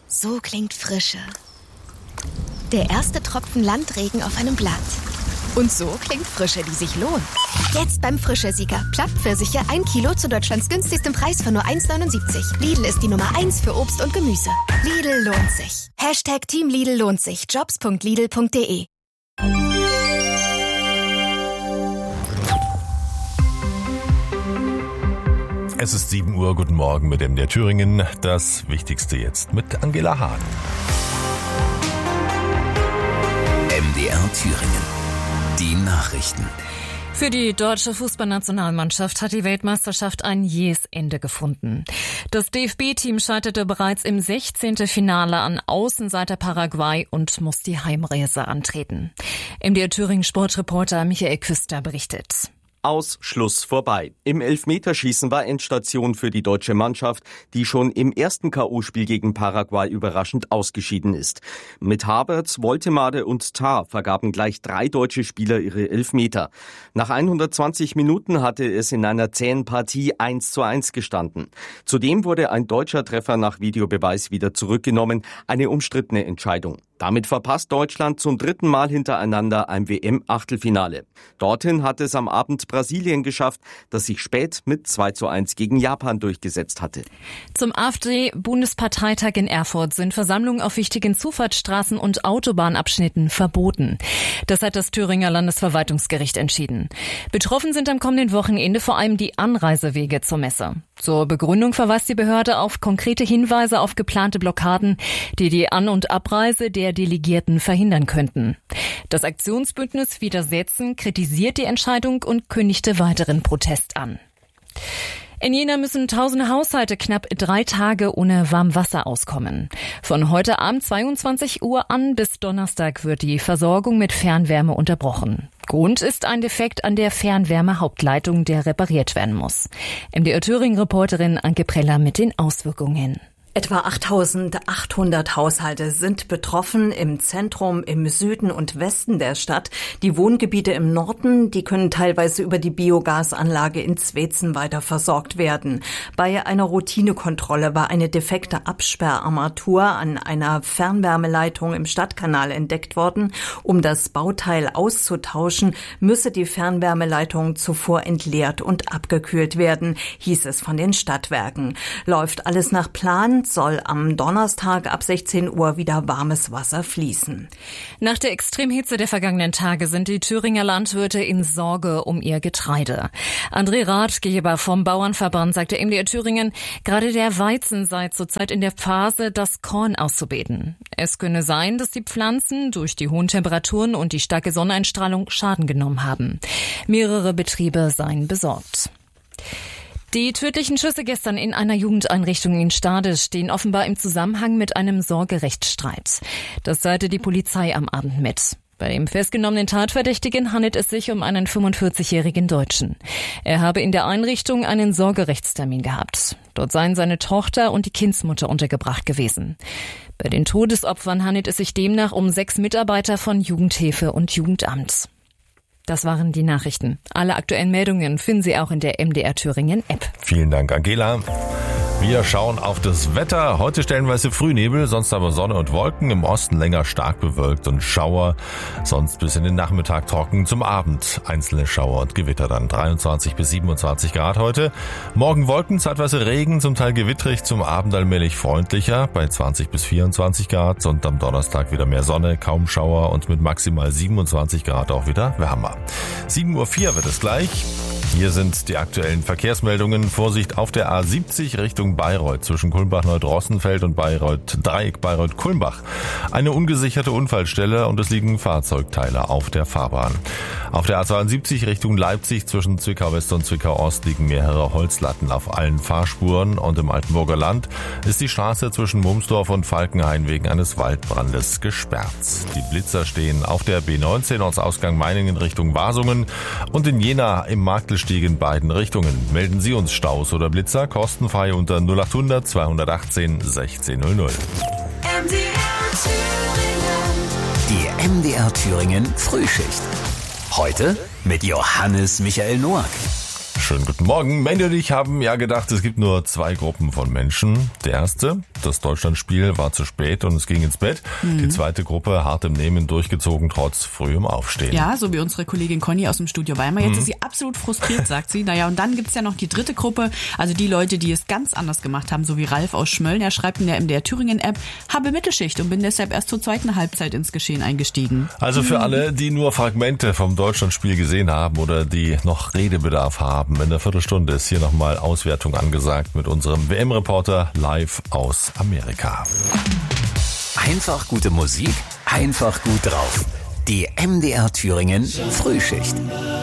So klingt Frische. Der erste Tropfen Landregen auf einem Blatt. Und so klingt Frische, die sich lohnt. Jetzt beim Frische-Sieger. Plattpfirsiche 1 Kilo zu Deutschlands günstigstem Preis von nur 1,79. Lidl ist die Nummer 1 für Obst und Gemüse. Lidl lohnt sich. Hashtag Team Lidl lohnt sich. Jobs.lidl.de. Es ist 7 Uhr, guten Morgen mit MDR Thüringen. Das Wichtigste jetzt mit Angela Hahn. MDR Thüringen. Die Nachrichten. Für die deutsche Fußballnationalmannschaft hat die Weltmeisterschaft ein jähes Ende gefunden. Das DFB-Team scheiterte bereits im 16. Finale an Außenseiter Paraguay und muss die Heimreise antreten. MDR Thüringen Sportreporter Michael Küster berichtet. Aus, Schluss, vorbei. Im Elfmeterschießen war Endstation für die deutsche Mannschaft, die schon im ersten K.O.-Spiel gegen Paraguay überraschend ausgeschieden ist. Mit Havertz, Woltemade und Tah vergaben gleich 3 deutsche Spieler ihre Elfmeter. Nach 120 Minuten hatte es in einer zähen Partie 1:1 gestanden. Zudem wurde ein deutscher Treffer nach Videobeweis wieder zurückgenommen, eine umstrittene Entscheidung. Damit verpasst Deutschland zum 3. Mal hintereinander ein WM-Achtelfinale. Dorthin hat es am Abend Brasilien geschafft, das sich spät mit 2:1 gegen Japan durchgesetzt hatte. Zum AfD-Bundesparteitag in Erfurt sind Versammlungen auf wichtigen Zufahrtsstraßen und Autobahnabschnitten verboten. Das hat das Thüringer Landesverwaltungsgericht entschieden. Betroffen sind am kommenden Wochenende vor allem die Anreisewege zur Messe. Zur Begründung verweist die Behörde auf konkrete Hinweise auf geplante Blockaden, die die An- und Abreise der Delegierten verhindern könnten. Das Aktionsbündnis Widersetzen kritisiert die Entscheidung und kündigte weiteren Protest an. In Jena müssen tausende Haushalte knapp 3 Tage ohne Warmwasser auskommen. Von heute Abend 22 Uhr an bis Donnerstag wird die Versorgung mit Fernwärme unterbrochen. Grund ist ein Defekt an der Fernwärme-Hauptleitung, der repariert werden muss. MDR Thüringen-Reporterin Anke Preller mit den Auswirkungen. Etwa 8.800 Haushalte sind betroffen im Zentrum, im Süden und Westen der Stadt. Die Wohngebiete im Norden, die können teilweise über die Biogasanlage in Zwetzen weiter versorgt werden. Bei einer Routinekontrolle war eine defekte Absperrarmatur an einer Fernwärmeleitung im Stadtkanal entdeckt worden. Um das Bauteil auszutauschen, müsse die Fernwärmeleitung zuvor entleert und abgekühlt werden, hieß es von den Stadtwerken. Läuft alles nach Plan, soll am Donnerstag ab 16 Uhr wieder warmes Wasser fließen. Nach der Extremhitze der vergangenen Tage sind die Thüringer Landwirte in Sorge um ihr Getreide. André Ratgeber vom Bauernverband sagte MDR Thüringen, gerade der Weizen sei zurzeit in der Phase, das Korn auszubeten. Es könne sein, dass die Pflanzen durch die hohen Temperaturen und die starke Sonneneinstrahlung Schaden genommen haben. Mehrere Betriebe seien besorgt. Die tödlichen Schüsse gestern in einer Jugendeinrichtung in Stade stehen offenbar im Zusammenhang mit einem Sorgerechtsstreit. Das teilte die Polizei am Abend mit. Bei dem festgenommenen Tatverdächtigen handelt es sich um einen 45-jährigen Deutschen. Er habe in der Einrichtung einen Sorgerechtstermin gehabt. Dort seien seine Tochter und die Kindsmutter untergebracht gewesen. Bei den Todesopfern handelt es sich demnach um 6 Mitarbeiter von Jugendhilfe und Jugendamt. Das waren die Nachrichten. Alle aktuellen Meldungen finden Sie auch in der MDR Thüringen App. Vielen Dank, Angela. Wir schauen auf das Wetter. Heute stellenweise Frühnebel, sonst aber Sonne und Wolken. Im Osten länger stark bewölkt und Schauer. Sonst bis in den Nachmittag trocken, zum Abend einzelne Schauer und Gewitter dann. 23 bis 27 Grad heute. Morgen Wolken, zeitweise Regen, zum Teil gewittrig, zum Abend allmählich freundlicher bei 20 bis 24 Grad. Und am Donnerstag wieder mehr Sonne, kaum Schauer und mit maximal 27 Grad auch wieder wärmer. 7:04 Uhr wird es gleich. Hier sind die aktuellen Verkehrsmeldungen. Vorsicht auf der A70 Richtung Bayreuth zwischen Kulmbach-Neudrossenfeld und Dreieck Bayreuth-Kulmbach. Eine ungesicherte Unfallstelle und es liegen Fahrzeugteile auf der Fahrbahn. Auf der A72 Richtung Leipzig zwischen Zwickau-West und Zwickau-Ost liegen mehrere Holzlatten auf allen Fahrspuren und im Altenburger Land ist die Straße zwischen Mumsdorf und Falkenhain wegen eines Waldbrandes gesperrt. Die Blitzer stehen auf der B19 Ortsausgang Meiningen Richtung Wasungen und in Jena im Marktelstieg in beiden Richtungen. Melden Sie uns Staus oder Blitzer kostenfrei unter 0800 218 1600. Die MDR Thüringen Frühschicht. Heute mit Johannes Michael Noack. Schönen guten Morgen. Mandy und ich haben ja gedacht, es gibt nur 2 Gruppen von Menschen. Die erste, das Deutschlandspiel war zu spät und es ging ins Bett. Die zweite Gruppe, hart im Nehmen, durchgezogen, trotz frühem Aufstehen. Ja, so wie unsere Kollegin Conny aus dem Studio Weimar. Jetzt ist sie absolut frustriert, sagt sie. Naja, und dann gibt's ja noch die dritte Gruppe, also die Leute, die es ganz anders gemacht haben, so wie Ralf aus Schmölln. Er schreibt in der MDR Thüringen-App, habe Mittelschicht und bin deshalb erst zur zweiten Halbzeit ins Geschehen eingestiegen. Also für alle, die nur Fragmente vom Deutschlandspiel gesehen haben oder die noch Redebedarf haben, in der Viertelstunde ist hier nochmal Auswertung angesagt mit unserem WM-Reporter live aus Amerika. Einfach gute Musik, einfach gut drauf. Die MDR Thüringen Frühschicht.